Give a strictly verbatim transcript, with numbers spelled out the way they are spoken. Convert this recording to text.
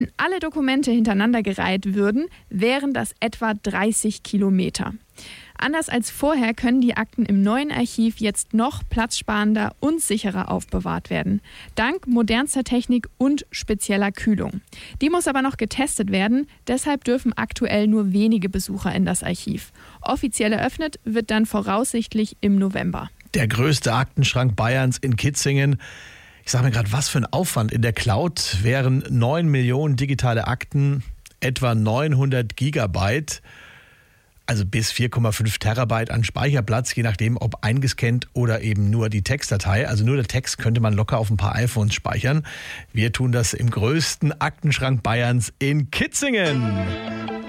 Wenn alle Dokumente hintereinander gereiht würden, wären das etwa dreißig Kilometer. Anders als vorher können die Akten im neuen Archiv jetzt noch platzsparender und sicherer aufbewahrt werden. Dank modernster Technik und spezieller Kühlung. Die muss aber noch getestet werden, deshalb dürfen aktuell nur wenige Besucher in das Archiv. Offiziell eröffnet wird dann voraussichtlich im November. Der größte Aktenschrank Bayerns in Kitzingen. Ich sage mir gerade, was für ein Aufwand. In der Cloud wären neun Millionen digitale Akten, etwa neunhundert Gigabyte, also bis vier Komma fünf Terabyte an Speicherplatz, je nachdem, ob eingescannt oder eben nur die Textdatei. Also nur der Text könnte man locker auf ein paar iPhones speichern. Wir tun das im größten Aktenschrank Bayerns in Kitzingen.